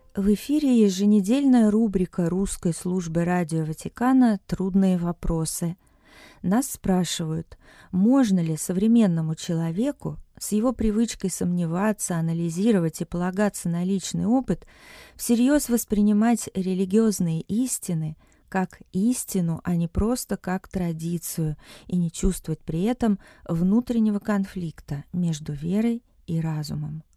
В эфире еженедельная рубрика русской службы Радио Ватикана «Трудные вопросы». Нас спрашивают, можно ли современному человеку с его привычкой сомневаться, анализировать и полагаться на личный опыт всерьез воспринимать религиозные истины как истину, а не просто как традицию, и не чувствовать при этом внутреннего конфликта между верой и разумом.